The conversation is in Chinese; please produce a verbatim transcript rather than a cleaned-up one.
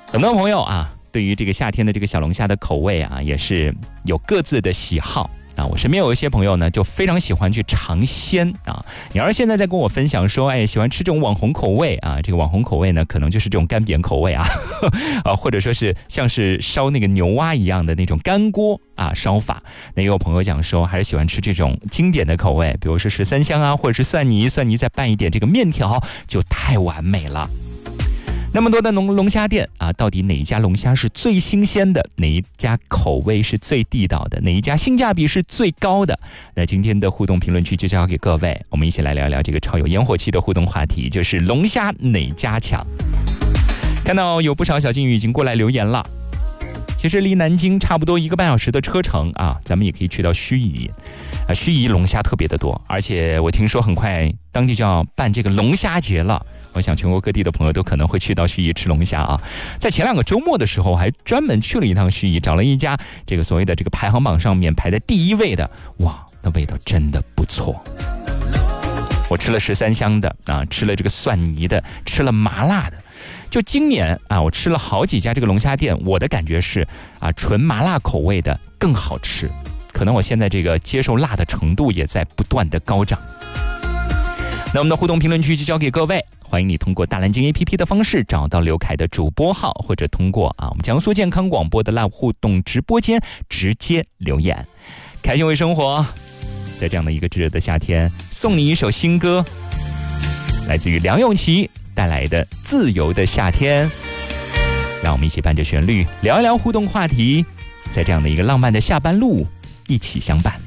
很多朋友啊，对于这个夏天的这个小龙虾的口味啊，也是有各自的喜好。啊，我身边有一些朋友呢，就非常喜欢去尝鲜啊。你要是现在在跟我分享说，哎，喜欢吃这种网红口味啊，这个网红口味呢，可能就是这种干煸口味啊，啊，或者说是像是烧那个牛蛙一样的那种干锅啊烧法。那也有朋友讲说，还是喜欢吃这种经典的口味，比如说十三香啊，或者是蒜泥，蒜泥再拌一点这个面条，就太完美了。那么多的龙龙虾店啊，到底哪一家龙虾是最新鲜的？哪一家口味是最地道的？哪一家性价比是最高的？那今天的互动评论区就交给各位，我们一起来聊聊这个超有烟火气的互动话题，就是龙虾哪家强？看到有不少小金鱼已经过来留言了。其实离南京差不多一个半小时的车程啊，咱们也可以去到盱眙啊，盱眙龙虾特别的多，而且我听说很快当地就要办这个龙虾节了。我想全国各地的朋友都可能会去到盱眙吃龙虾啊。在前两个周末的时候，我还专门去了一趟盱眙，找了一家这个所谓的这个排行榜上面排在第一位的，哇，那味道真的不错。我吃了十三香的啊，吃了这个蒜泥的，吃了麻辣的。就今年啊，我吃了好几家这个龙虾店，我的感觉是啊，纯麻辣口味的更好吃。可能我现在这个接受辣的程度也在不断的高涨。那我们的互动评论区就交给各位，欢迎你通过大蓝鲸 A P P 的方式找到刘凯的主播号，或者通过啊我们江苏健康广播的 Live 互动直播间直接留言。开心为生活，在这样的一个炙热的夏天，送你一首新歌，来自于梁咏琪带来的《自由的夏天》，让我们一起伴着旋律聊一聊互动话题，在这样的一个浪漫的下班路一起相伴。